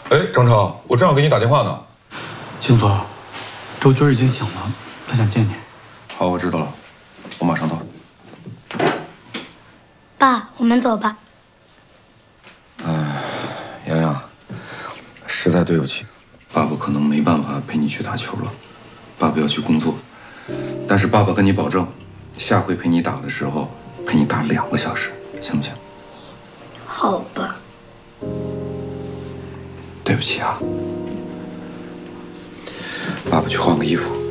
哎，张超，我正要给你打电话呢。 秦总，周军已经醒了，他想见你。 好，我知道了，我马上到。 爸，我们走吧。 洋洋，实在对不起，爸爸可能没办法陪你去打球了。爸爸要去工作，但是爸爸跟你保证，下回陪你打的时候，陪你打2个小时，行不行？ 好吧。 对不起啊，爸爸去换个衣服。